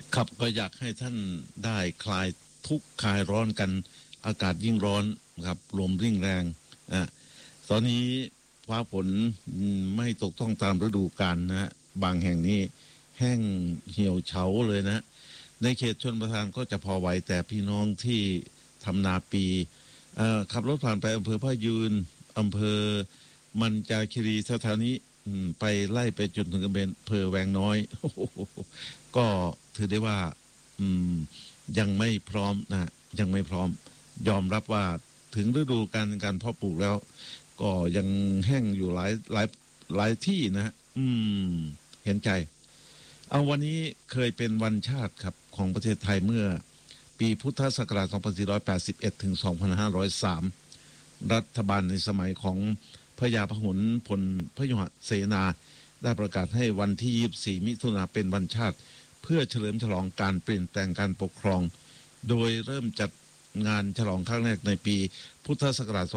ครับก็อยากให้ท่านได้คลายทุกข์คลายร้อนกันอากาศยิ่งร้อนครับลมยิ่งแรงอ่ะตอนนี้ฟ้าฝนไม่ตกต้องตามฤดูกาลนะฮะบางแห่งนี้แห้งเหี่ยวเฉาเลยนะในเขตชนประทานก็จะพอไหวแต่พี่น้องที่ทำนาปีขับรถผ่านไปอำเภอพะยูนอำเภอมันจาคีรีแถวๆนี้ไปไล่ไปจนถึงอำเภอแวงน้อยโอ้โหก็ถือได้ว่าอืมยังไม่พร้อมนะยังไม่พร้อมยอมรับว่าถึงฤดูการเพาะปลูกแล้วก็ยังแห้งอยู่หลายที่นะ เห็นใจเอาวันนี้เคยเป็นวันชาติครับของประเทศไทยเมื่อปีพุทธศักราช2481ถึง2503รัฐบาลในสมัยของพระยาพหลพลพยุหเสนาได้ประกาศให้วันที่24มิถุนาเป็นวันชาติเพื่อเฉลิมฉลองการเปลี่ยนแปลงการปกครองโดยเริ่มจัดงานฉลองครั้งแรกในปีพุทธศักราช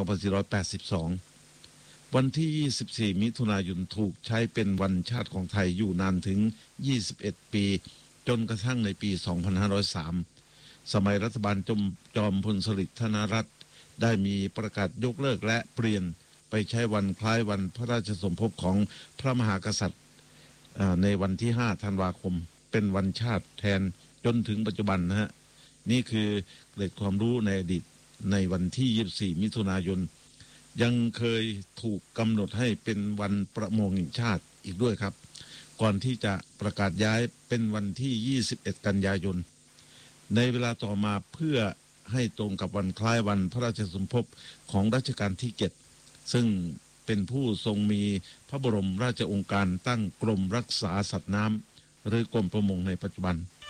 2482วันที่24มิถุนายนถูกใช้เป็นวันชาติของไทยอยู่นานถึง21ปีจนกระทั่งในปี2503สมัยรัฐบาลจอมพลสฤษดิ์ธนรัตน์ได้มีประกาศยกเลิกและเปลี่ยนไปใช้วันคล้ายวันพระราชสมภพของพระมหากษัตริย์ในวันที่5ธันวาคมเป็นวันชาติแทนจนถึงปัจจุบันนะฮะนี่คือเกร็ดความรู้ในอดีตในวันที่24มิถุนายนยังเคยถูกกำหนดให้เป็นวันประมงแห่งชาติอีกด้วยครับก่อนที่จะประกาศย้ายเป็นวันที่21กันยายนในเวลาต่อมาเพื่อให้ตรงกับวันคล้ายวันพระราชสมภพของรัชกาลที่7ซึ่งเป็นผู้ทรงมีพระบรมราชโองการตั้งกรมรักษาสัตว์น้ำหรือกรมประมงในปัจจุบัน